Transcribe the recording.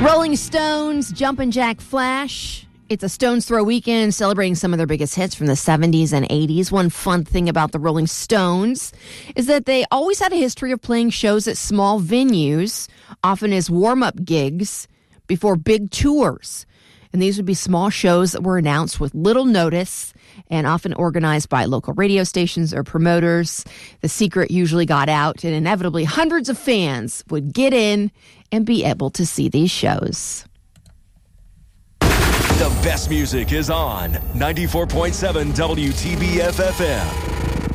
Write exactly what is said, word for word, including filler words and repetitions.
Rolling Stones, Jumpin' Jack Flash. It's a Stones Throw weekend celebrating some of their biggest hits from the seventies and eighties. One fun thing about the Rolling Stones is that they always had a history of playing shows at small venues, often as warm-up gigs before big tours. And these would be small shows that were announced with little notice and often organized by local radio stations or promoters. The secret usually got out, and inevitably hundreds of fans would get in and be able to see these shows. The best music is on ninety-four point seven W T B F F M.